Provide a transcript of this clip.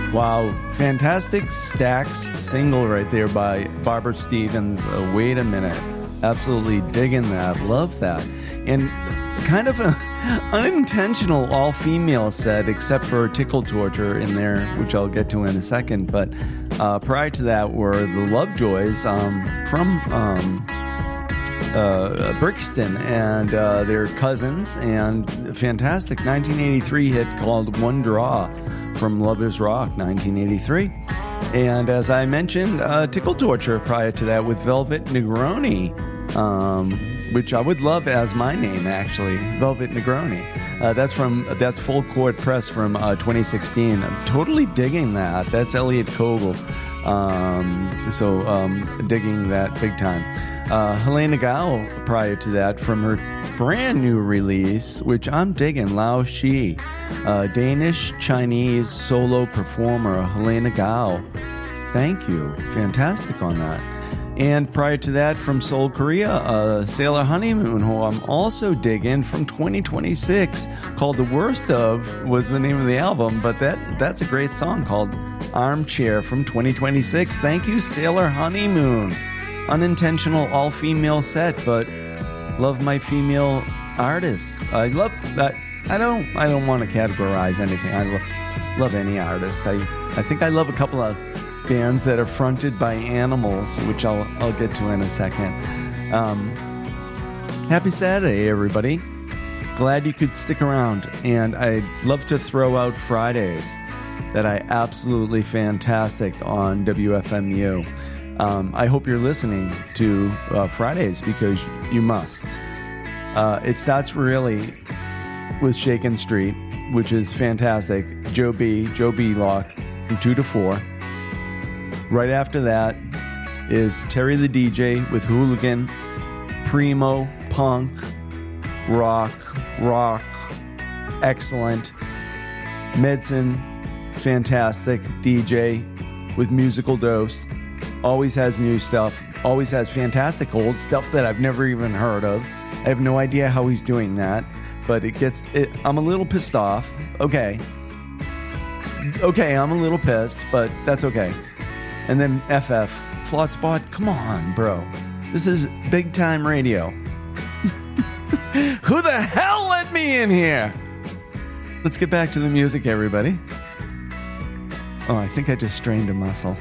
Wow, fantastic Stax single right there by Barbara Stevens. Wait a minute. Absolutely digging that. Love that. And kind of an unintentional all-female set, except for Tickle Torture in there, which I'll get to in a second. But prior to that were the Lovejoys from Brixton and their cousins, and a fantastic 1983 hit called One Draw from Lovers Rock, 1983. And as I mentioned, Tickle Torture prior to that with Velvet Negroni, which I would love as my name, actually, Velvet Negroni. That's Full Court Press from 2016. I'm totally digging that. That's Elliot Kogel. Digging that big time. Helena Gao prior to that from her brand new release, which I'm digging, Lao Shi, Danish-Chinese solo performer Helena Gao. Thank you. Fantastic on that. And prior to that, from Seoul, Korea, Sailor Honeymoon, who I'm also digging, from 2026, called The Worst Of was the name of the album, but that's a great song called Armchair from 2026. Thank you, Sailor Honeymoon. Unintentional all-female set, but love my female artists. I love that. I don't want to categorize anything. I love any artist. I think I love a couple of bands that are fronted by animals, which I'll get to in a second. Happy Saturday, everybody. Glad you could stick around. And I'd love to throw out Fridays that I absolutely fantastic on WFMU. I hope you're listening to Fridays, because you must. It starts really with Shakin' Street, which is fantastic. Joe B. Lock from 2 to 4. Right after that is Terry the DJ with Hooligan, Primo, Punk, Rock, excellent. Medicine, fantastic. DJ with Musical Dose. Always has new stuff. Always has fantastic old stuff that I've never even heard of. I have no idea how he's doing that, but I'm a little pissed off. Okay, I'm a little pissed, but that's okay. And then FF, Flawed Spot. Come on, bro. This is big time radio. Who the hell let me in here? Let's get back to the music, everybody. Oh, I think I just strained a muscle.